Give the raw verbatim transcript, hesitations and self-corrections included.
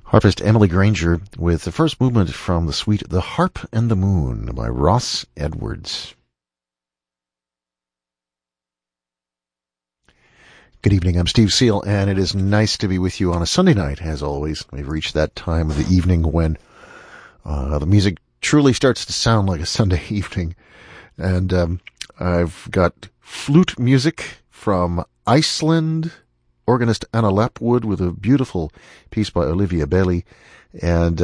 Harpist Emily Granger with the first movement from the suite The Harp and the Moon by Ross Edwards. Good evening, I'm Steve Seal, and it is nice to be with you on a Sunday night, as always. We've reached that time of the evening when uh, the music truly starts to sound like a Sunday evening. And um, I've got flute music from Iceland, organist Anna Lapwood with a beautiful piece by Olivia Bailey, and